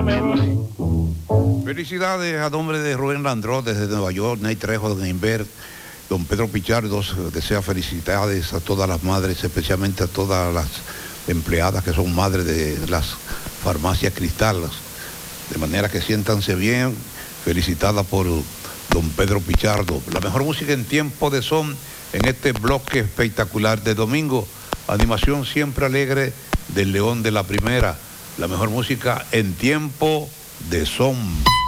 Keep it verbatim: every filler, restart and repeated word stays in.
Felicidades a nombre de Rubén Landró desde Nueva York, Ney Trejo de Inver, don Pedro Pichardo desea felicidades a todas las madres, especialmente a todas las empleadas que son madres de las farmacias Cristal, de manera que siéntanse bien, felicitada por don Pedro Pichardo. La mejor música en tiempo de son en este bloque espectacular de domingo, animación siempre alegre del León de la Primera, la mejor música en tiempo de son.